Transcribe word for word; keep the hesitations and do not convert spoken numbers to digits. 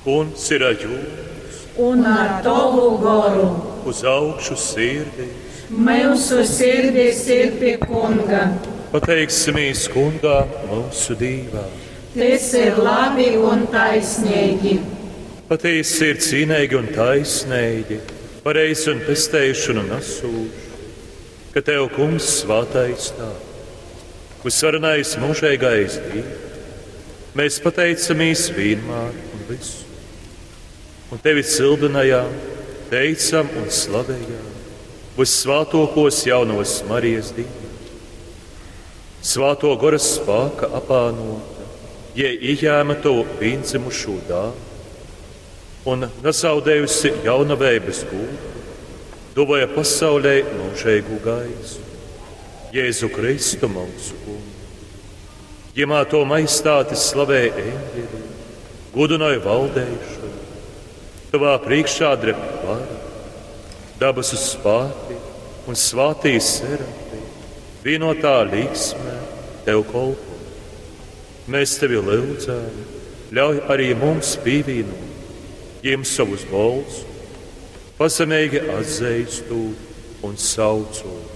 Kungs ir ar jums, un ar tavu garu. uz augšu sirdi. Mūsu sirdis ir pie Kunga. Pateiksimies Kungām mūsu dīvā. Tas ir labi un taisnīgi. Patiesi ir cīnīgi un taisnīgi, pareizi un pestēšanu nesūšu, ka Tev, Kungs, svātais tā, visvarenais mūžīgais Dievs. Mēs pateicamies vienmēr un visu, un Tevi cildinājām, teicam un slavējām vissvātokos jaunos Marijas dīvus. Svāto goras spēka apānota, ja ieņēma to viendzimušo dāvu, un nezaudējusi jaunavības gūtu, dovoja pasaulē mūžīgu gaisu, Jēzu Kristu mūsu Kungu. Jemā to maistāti slavē eņģeli, gudinoja valdējušanu, tavā priekšā drep vara, dabas uz spāti un svātīs serapi, vienotā līksmē Tev kolpo. Mēs Tevi lūdzām, ļauj arī mums pīvīnot, ņem savus balsus, pazemīgi atzīstu un saucot.